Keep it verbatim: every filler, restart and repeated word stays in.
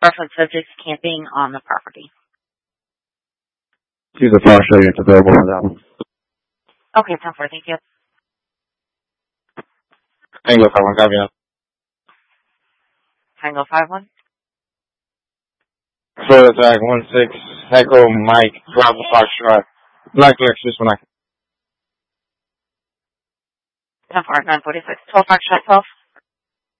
Reference subjects camping on the property. Choose a partial unit available for that one. Okay, ten four, thank you. Tango five one, copy. Tango five one. Florida Tag one six, Echo Mike, Bravo Foxtrot, Black Lexus one nine. ten four, nine forty six, twelve Foxtrot twelve.